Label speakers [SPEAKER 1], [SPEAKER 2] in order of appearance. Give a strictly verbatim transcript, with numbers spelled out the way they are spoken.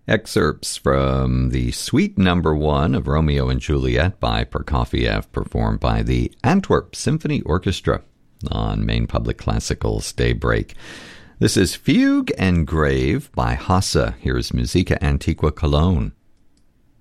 [SPEAKER 1] Excerpts from the Suite Number One of Romeo and Juliet by Prokofiev, performed by the Antwerp Symphony Orchestra on Maine Public Classical's Daybreak. This is Fugue and Grave by Hassa. Here's Musica Antiqua Cologne.